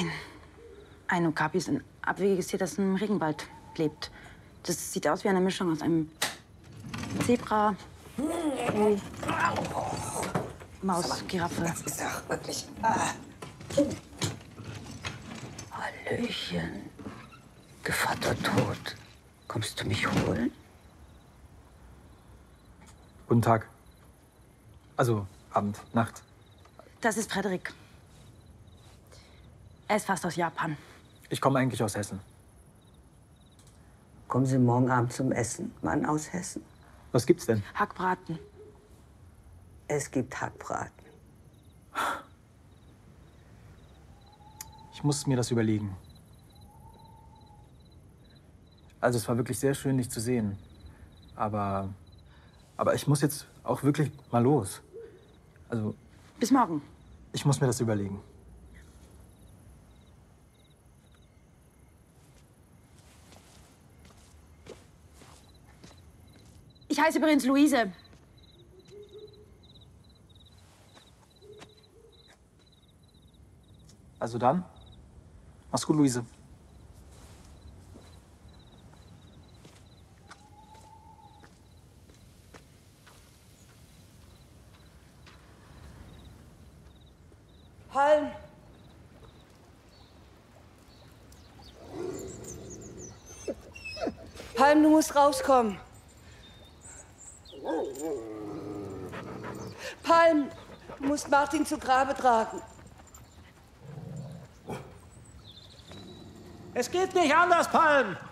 Ein Okapi ist ein abwegiges Tier, das im Regenwald lebt. Das sieht aus wie eine Mischung aus einem Zebra, Kuh, Maus, Giraffe. Das ist doch wirklich... Hallöchen. Gevatter tot. Kommst du mich holen? Guten Tag. Also, Abend, Nacht. Das ist Frederik. Er ist fast aus Japan. Ich komme eigentlich aus Hessen. Kommen Sie morgen Abend zum Essen, Mann aus Hessen? Was gibt's denn? Hackbraten. Es gibt Hackbraten. Ich muss mir das überlegen. Also, es war wirklich sehr schön, dich zu sehen. Aber ich muss jetzt auch wirklich mal los. Also, Bis morgen. ich muss mir das überlegen. Ich heiße übrigens Luise. Also dann, mach's gut, Luise. Palm! Palm, du musst rauskommen. Palm, du musst Martin zu Grabe tragen. Es geht nicht anders, Palm.